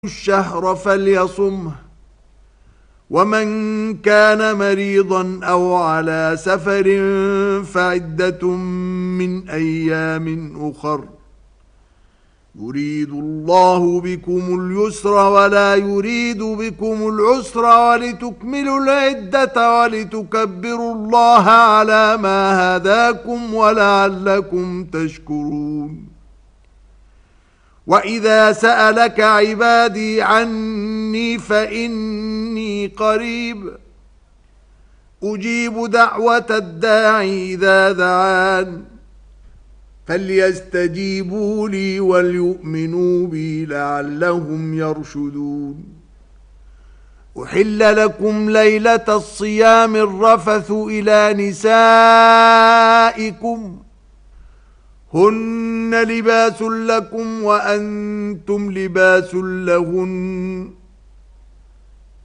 الشهر فليصمه، ومن كان مريضا أو على سفر فعدة من أيام أخر، يريد الله بكم اليسر ولا يريد بكم العسر ولتكملوا العدة ولتكبروا الله على ما هداكم ولعلكم تشكرون. وإذا سألك عبادي عني فإني قريب أجيب دعوة الداعي إذا دعان، فليستجيبوا لي وليؤمنوا بي لعلهم يرشدون. أحل لكم ليلة الصيام الرفث إلى نسائكم هن لباس لكم وأنتم لباس لهن،